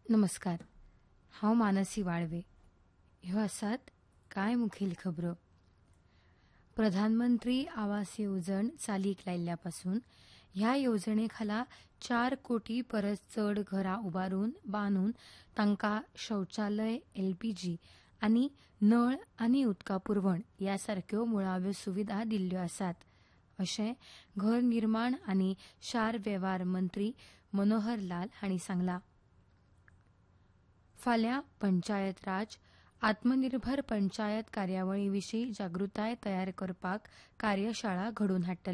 नमस्कार. हांव मानसी वाळवे. ह्यो आसात कांय मुखेल खबरो. प्रधानमंत्री आवास येवजण चालीक लायिल्ल्यापासून ह्या येवजणे खाला 4 कोटी परस चड घरां उबारून बांदून तांकां शौचालय, एलपीजी आनी नळ आनी उदका पुरवण ह्या सारक्यो मुळाव्यो सुविधा दिल्ल्यो आसात, अशें घर निर्माण आनी शार वेव्हार मंत्री मनोहर लाल हांणी सांगलां. फाल्यां पंचायत राज आत्मनिर्भर पंचायत कार्यावळी विशीं जागृताय तयार करपाक कार्यशाळा घडोवन हाडटले.